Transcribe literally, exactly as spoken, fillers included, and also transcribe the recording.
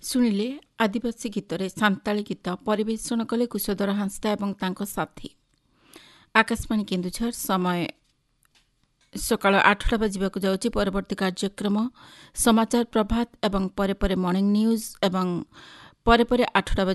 ଶୁଣିଲେ ଆଦିବାସୀ ଗୀତରେ ସାନ୍ତାଳୀ ଗୀତ ପରିବେଷଣ କଲେ କୁଶୋଧର ହାଁସଦା ଏବଂ ତାଙ୍କ ସାଥୀ। ଆକାଶବାଣୀ କେନ୍ଦୁଝର ସମୟ ସକାଳ ଆଠଟା ବାଜିବାକୁ ଯାଉଛି। ପରବର୍ତ୍ତୀ କାର୍ଯ୍ୟକ୍ରମ ସମାଚାର ପ୍ରଭାତ ଏବଂ ପରେ ପରେ ମର୍ଣ୍ଣିଂ ନ୍ୟୁଜ୍ ଏବଂ ପରେ ପରେ ଆଠଟା